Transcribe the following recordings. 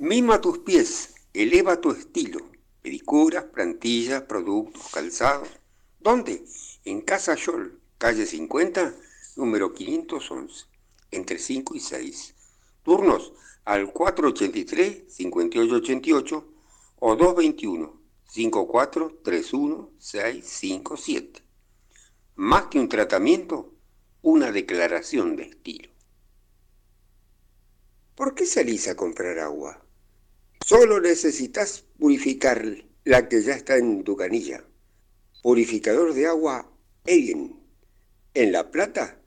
Mima tus pies, eleva tu estilo. Pedicuras, plantillas, productos, calzados. ¿Dónde? En Casa Yol, calle 50, número 511, entre 5 y 6. Turnos al 483-5888 o 221-5431-657. Más que un tratamiento, una declaración de estilo. ¿Por qué salís a comprar agua? Solo necesitas purificar la que ya está en tu canilla. Purificador de agua Evian. En La Plata,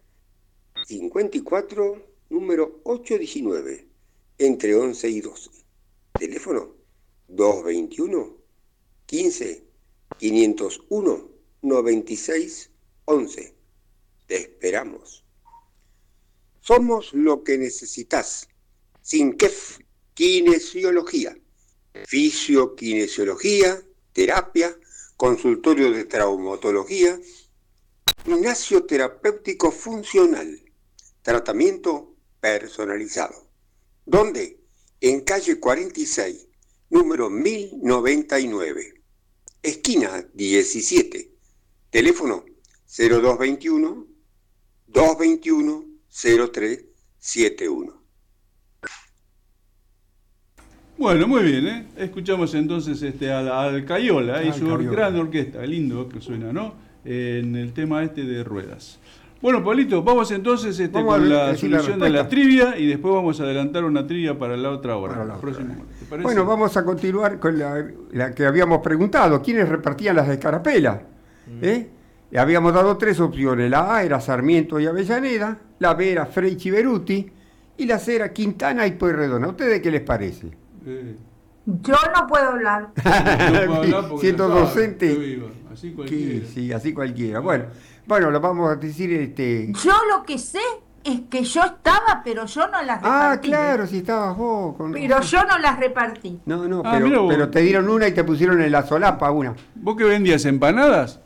54, número 819, entre 11 y 12. Teléfono 221 15 501 96 11. Te esperamos. Somos lo que necesitas. SINKEF, kinesiología, fisiokinesiología, terapia, consultorio de traumatología, gimnasio terapéutico funcional, tratamiento personalizado. ¿Dónde? En calle 46, número 1099, esquina 17, teléfono 0221 221 0371. Bueno, muy bien, ¿eh? Escuchamos entonces al Cayola y su Cayola. gran orquesta, lindo que suena, ¿no? En el tema de ruedas. Bueno, Pablito, vamos entonces Vamos con a la decir la solución de la respuesta. trivia y después vamos a adelantar una trivia para la otra hora. Para la otra próximo hora. hora. ¿Te parece? Bueno, vamos a continuar con la que habíamos preguntado. ¿Quiénes repartían las escarapelas? Le habíamos dado tres opciones. La A era Sarmiento y Avellaneda, la B era Frei Chiveruti y la C era Quintana y Pueyrredón. ¿A ustedes qué les parece? Yo no puedo hablar. No puedo hablar porque Siendo no sabe, docente, qué viva. Así cualquiera. sí, así cualquiera. Bueno, lo vamos a decir Yo lo que sé es que yo estaba, pero yo no las repartí. claro, si estabas vos. Pero yo no las repartí. No, Ah, mirá vos. pero te dieron una y te pusieron en la solapa una. ¿Vos que vendías empanadas?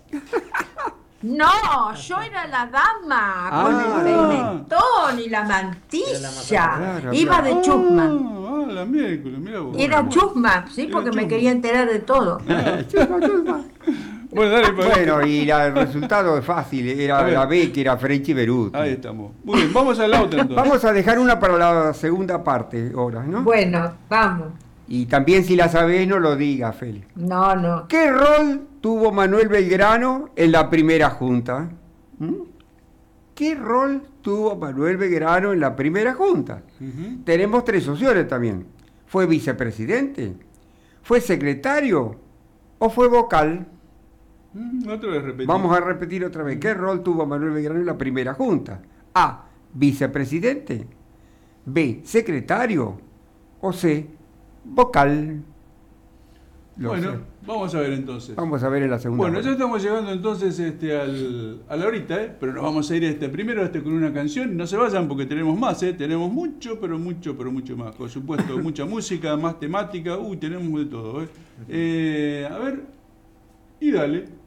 No, yo era la dama con el pimentón y la mantilla. Claro, Iba claro. de chusma. La miércoles, mirá vos. Era chusma, sí, porque me quería enterar de todo. Bueno, dale, Pablito. Bueno, y el resultado es fácil, A era ver. la B, que era Frei Chiveruti. Ahí estamos. Muy bien, vamos a la otra entonces. Vamos a dejar una para la segunda parte ahora, ¿no? Bueno, vamos. Y también si la sabés, no lo digas, Feli. No. ¿Qué rol tuvo Manuel Belgrano en la primera junta? ¿Qué rol tuvo Manuel Belgrano en la primera junta? Tenemos tres opciones también. ¿Fue vicepresidente? ¿Fue secretario? ¿O fue vocal? Otra vez repetir. Vamos a repetir otra vez. ¿Qué rol tuvo Manuel Belgrano en la primera junta? A, vicepresidente. B, secretario. O C, vocal. Bueno, vamos a ver entonces. Vamos a ver en la segunda. Bueno, parte. ya estamos llegando entonces a la horita, pero nos vamos a ir primero con una canción. No se vayan porque tenemos más, tenemos mucho, pero mucho más. Por supuesto, mucha música, más temática, tenemos de todo. A ver, y dale.